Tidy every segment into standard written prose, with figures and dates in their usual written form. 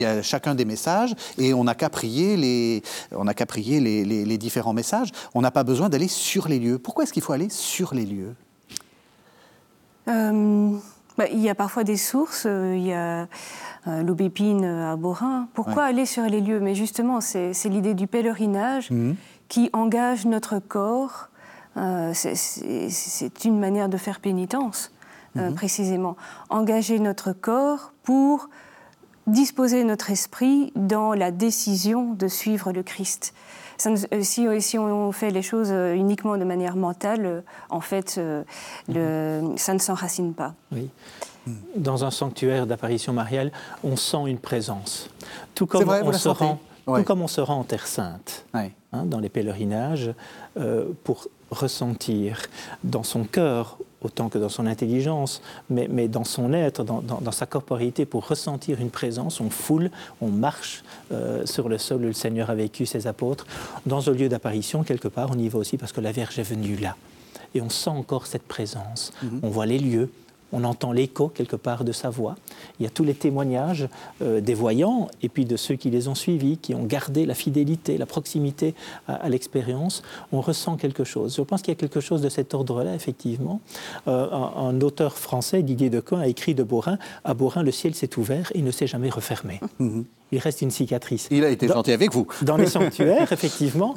Il y a chacun des messages et on n'a qu'à prier les différents messages. On n'a pas besoin d'aller sur les lieux. Pourquoi est-ce qu'il faut aller sur les lieux ? Il y a parfois des sources, il y a l'Aubépine à Beaurain. Pourquoi aller sur les lieux ? Mais justement, c'est l'idée du pèlerinage qui engage notre corps. C'est une manière de faire pénitence, précisément. Engager notre corps pour disposer notre esprit dans la décision de suivre le Christ. Si on fait les choses uniquement de manière mentale, en fait, ça ne s'enracine pas. Oui. Dans un sanctuaire d'apparition mariale, on sent une présence. Tout comme on se rend en Terre Sainte, dans les pèlerinages, pour ressentir dans son cœur, autant que dans son intelligence, mais dans son être, dans sa corporéité, pour ressentir une présence, on foule, on marche sur le sol où le Seigneur a vécu, ses apôtres. Dans un lieu d'apparition, quelque part, on y va aussi parce que la Vierge est venue là. Et on sent encore cette présence. On voit les lieux, on entend l'écho, quelque part, de sa voix. Il y a tous les témoignages des voyants et puis de ceux qui les ont suivis, qui ont gardé la fidélité, la proximité à l'expérience. On ressent quelque chose. Je pense qu'il y a quelque chose de cet ordre-là, effectivement. Un auteur français, Didier Decoing, a écrit de Beaurain « À Beaurain, le ciel s'est ouvert et il ne s'est jamais refermé ». Il reste une cicatrice. Il a été gentil avec vous. Dans les sanctuaires, effectivement,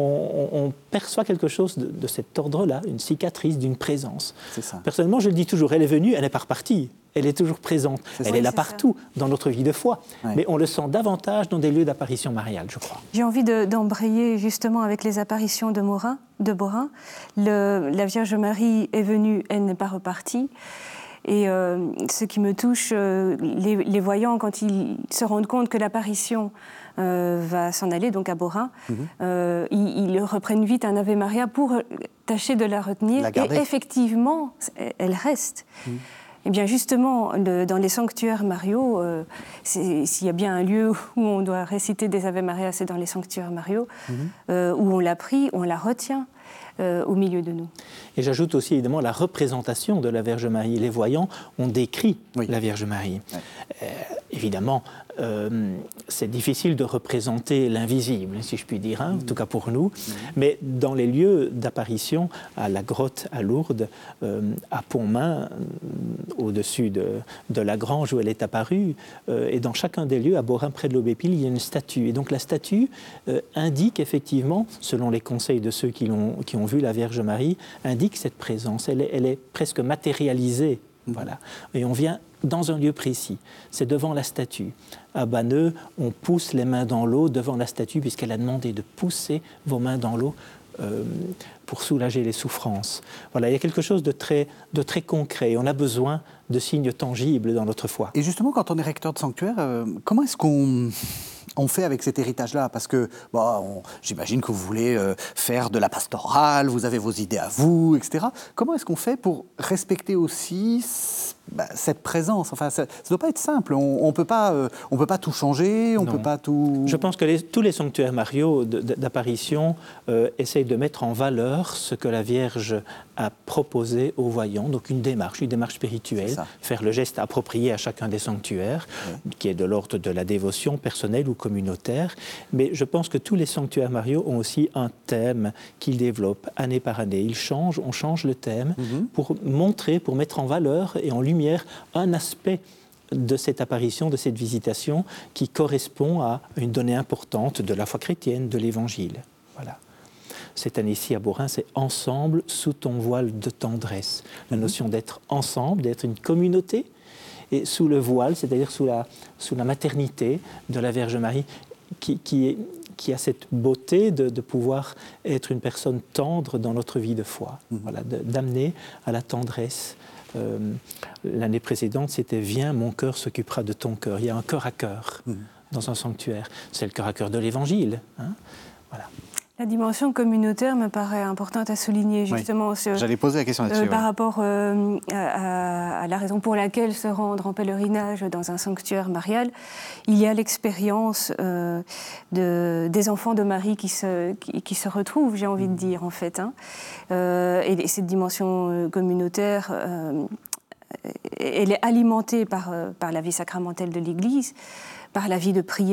on perçoit quelque chose de cet ordre-là, une cicatrice d'une présence. C'est ça. Personnellement, je le dis toujours, elle est venue, elle n'est pas repartie. Elle est toujours présente. Elle est là partout, dans notre vie de foi. Mais on le sent davantage dans des lieux d'apparition mariale, je crois. J'ai envie d'embrayer justement avec les apparitions de Beaurain. La Vierge Marie est venue, elle n'est pas repartie. Et ce qui me touche, les voyants, quand ils se rendent compte que l'apparition va s'en aller, donc à Beaurain, ils reprennent vite un Ave Maria pour tâcher de la retenir. Et effectivement, elle reste. Et bien justement, dans les sanctuaires mariaux, s'il y a bien un lieu où on doit réciter des Ave Maria, c'est dans les sanctuaires mariaux, où on la prie, on la retient. Au milieu de nous. Et j'ajoute aussi évidemment la représentation de la Vierge Marie. Les voyants ont décrit la Vierge Marie. Évidemment, c'est difficile de représenter l'invisible, si je puis dire, en tout cas pour nous, mais dans les lieux d'apparition, à la grotte à Lourdes, à Pontmain, au-dessus de la grange où elle est apparue, et dans chacun des lieux, à Beaurain, près de l'Aubépine, il y a une statue. Et donc la statue indique effectivement, selon les conseils de ceux qui ont vu la Vierge Marie, indique cette présence. Elle est presque matérialisée. Voilà. Et on vient dans un lieu précis. C'est devant la statue. À Banneux, on pousse les mains dans l'eau devant la statue, puisqu'elle a demandé de pousser vos mains dans l'eau pour soulager les souffrances. Voilà, il y a quelque chose de très concret. On a besoin de signes tangibles dans notre foi. Et justement, quand on est recteur de sanctuaire, comment est-ce qu'on fait avec cet héritage-là? Parce que j'imagine que vous voulez faire de la pastorale, vous avez vos idées à vous, etc. Comment est-ce qu'on fait pour respecter aussi cette présence? Enfin, ça ne doit pas être simple. On peut pas tout changer, on ne peut pas tout... Je pense que tous les sanctuaires mariaux d'apparition essayent de mettre en valeur ce que la Vierge a proposé aux voyants, donc une démarche spirituelle, faire le geste approprié à chacun des sanctuaires, qui est de l'ordre de la dévotion personnelle ou communautaire. Mais je pense que tous les sanctuaires mariaux ont aussi un thème qu'ils développent année par année. On change le thème pour montrer, pour mettre en valeur et en lumière un aspect de cette apparition, de cette visitation qui correspond à une donnée importante de la foi chrétienne, de l'Évangile. Voilà. Cette année-ci à Beaurain, c'est « Ensemble sous ton voile de tendresse ». La notion d'être ensemble, d'être une communauté, et sous le voile, c'est-à-dire sous la maternité de la Vierge Marie, qui a cette beauté de pouvoir être une personne tendre dans notre vie de foi, voilà, d'amener à la tendresse. L'année précédente, c'était « Viens, mon cœur s'occupera de ton cœur ». Il y a un cœur à cœur dans un sanctuaire. C'est le cœur à cœur de l'Évangile. Voilà. La dimension communautaire me paraît importante à souligner, justement. J'allais poser la question là-dessus. Par rapport à la raison pour laquelle se rendre en pèlerinage dans un sanctuaire marial, il y a l'expérience des enfants de Marie qui se retrouvent, j'ai envie de dire, en fait. Et cette dimension communautaire, elle est alimentée par la vie sacramentelle de l'Église. par la vie de prière.